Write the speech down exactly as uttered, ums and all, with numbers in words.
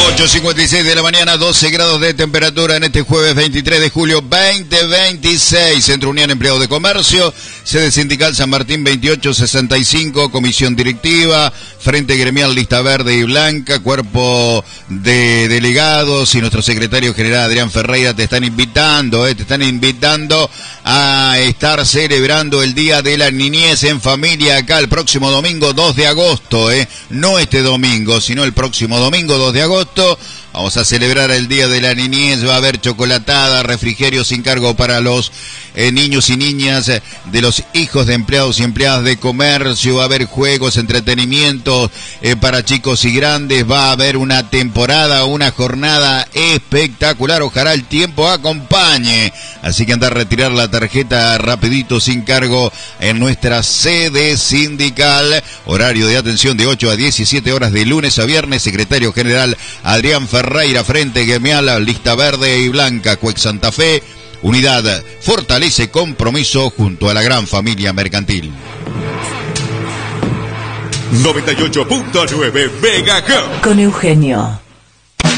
ocho cincuenta y seis de la mañana, doce grados de temperatura en este jueves veintitrés de julio veinte veintiséis. Centro Unión Empleados de Comercio, sede sindical San Martín veintiocho sesenta y cinco, comisión directiva, Frente Gremial Lista Verde y Blanca, cuerpo de delegados y nuestro secretario general Adrián Ferreira te están invitando, eh, te están invitando a estar celebrando el Día de la Niñez en Familia acá el próximo domingo dos de agosto, eh, no este domingo, sino el próximo domingo dos de agosto. Vamos a celebrar el Día de la Niñez, va a haber chocolatada, refrigerio sin cargo para los eh, niños y niñas eh, de los hijos de empleados y empleadas de comercio, va a haber juegos, entretenimientos eh, para chicos y grandes, va a haber una temporada, una jornada espectacular, ojalá el tiempo acompañe, así que anda a retirar la tarjeta rapidito sin cargo en nuestra sede sindical, horario de atención de ocho a diecisiete horas de lunes a viernes, secretario general Adrián Ferreira. Ferreira, Frente Gremial, Lista Verde y Blanca, C U E C Santa Fe. Unidad fortalece compromiso junto a la gran familia mercantil. noventa y ocho punto nueve Megahertz. Con Eugenio.